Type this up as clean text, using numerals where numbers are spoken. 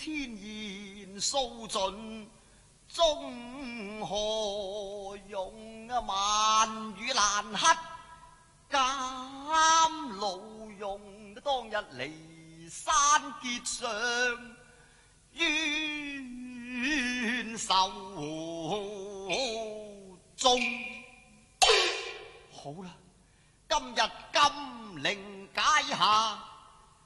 千言訴盡，終何用啊？萬語難克，監牢用當日離山結上冤仇終。好啦，今日禁令解下，